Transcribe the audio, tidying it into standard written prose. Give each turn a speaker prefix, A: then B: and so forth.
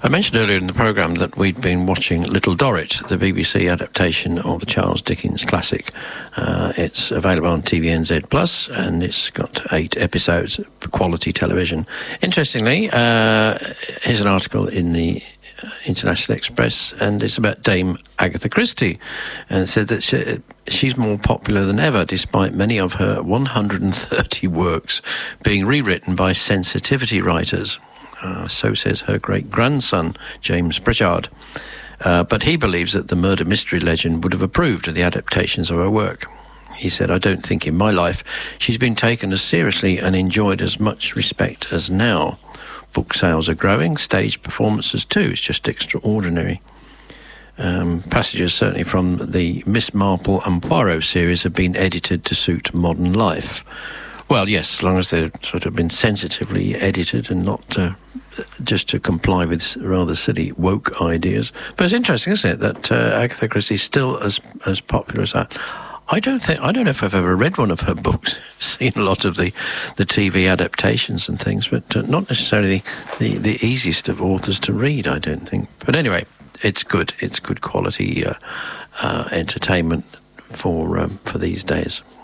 A: I mentioned earlier in the programme that we'd been watching Little Dorrit, the BBC adaptation of the Charles Dickens classic. It's available on TVNZ Plus, and it's got 8 episodes, quality television. Interestingly, here's an article in the International Express, and it's about Dame Agatha Christie, and it said that she's more popular than ever, despite many of her 130 works being rewritten by sensitivity writers. So says her great-grandson, James Pritchard. But he believes that the murder mystery legend would have approved of the adaptations of her work. He said, "I don't think in my life she's been taken as seriously and enjoyed as much respect as now. Book sales are growing, stage performances too. It's just extraordinary." Passages certainly from the Miss Marple and Poirot series have been edited to suit modern life. Well, yes, as long as they've sort of been sensitively edited and not just to comply with rather silly woke ideas. But it's interesting, isn't it, that Agatha Christie is still as popular as that. I don't know if I've ever read one of her books. Seen a lot of the TV adaptations and things, but not necessarily the easiest of authors to read, I don't think. But anyway, it's good. It's good quality entertainment for these days.